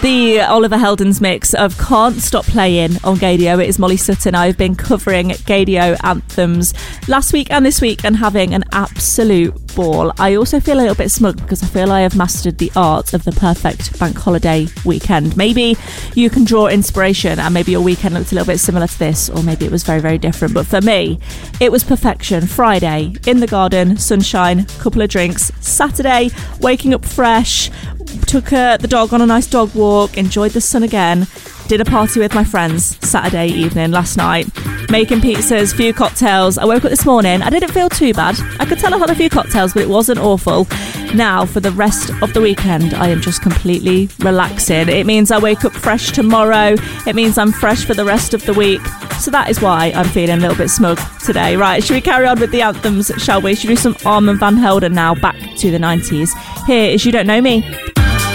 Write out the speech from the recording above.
The Oliver Heldens mix of Can't Stop Playing on Gaydio. It is Molly Sutton. I've been covering Gaydio anthems last week and this week and having an absolute ball. I also feel a little bit smug because I feel I have mastered the art of the perfect bank holiday weekend. Maybe you can draw inspiration and maybe your weekend looked a little bit similar to this, or maybe it was very, very different. But for me, it was perfection. Friday, in the garden, sunshine, couple of drinks. Saturday, waking up fresh, took the dog on a nice dog walk, enjoyed the sun again, did a party with my friends Saturday evening last night, making pizzas, few cocktails. I woke up this morning, I didn't feel too bad. I could tell I had a few cocktails, but it wasn't awful. Now, for the rest of the weekend, I am just completely relaxing. It means I wake up fresh tomorrow. It means I'm fresh for the rest of the week. So that is why I'm feeling a little bit smug today. Right, should we carry on with the anthems, shall we? Should we do some Armand van Helden now, back to the 90s. Here is You Don't Know Me.